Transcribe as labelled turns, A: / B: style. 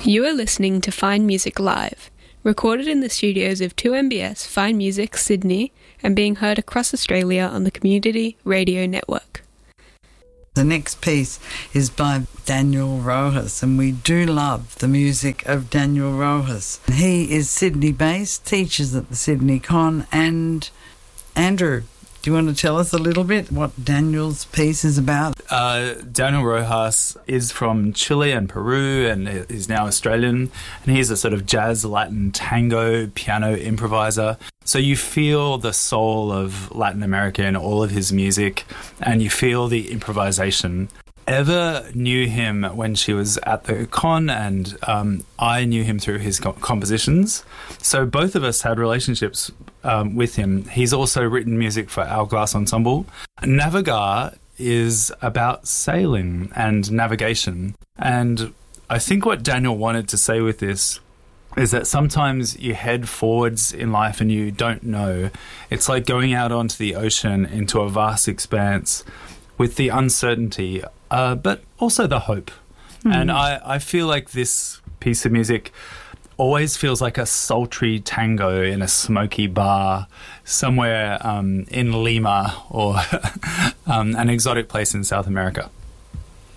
A: You are listening to Fine Music Live, recorded in the studios of 2MBS Fine Music Sydney and being heard across Australia on the Community Radio Network.
B: The next piece is by Daniel Rojas, and we do love the music of Daniel Rojas. He is Sydney-based, teaches at the Sydney Con, and Andrew, do you want to tell us a little bit what Daniel's piece is about?
C: Daniel Rojas is from Chile and Peru and is now Australian, and he's a sort of jazz, Latin, tango, piano improviser. So you feel the soul of Latin America in all of his music, and you feel the improvisation. Eva knew him when she was at the con, and I knew him through his compositions. So both of us had relationships with him. He's also written music for Hourglass Ensemble. Navegar is about sailing and navigation. And I think what Daniel wanted to say with this is that sometimes you head forwards in life and you don't know. It's like going out onto the ocean into a vast expanse with the uncertainty, but also the hope. Mm. And I feel like this piece of music always feels like a sultry tango in a smoky bar somewhere in Lima or an exotic place in South America.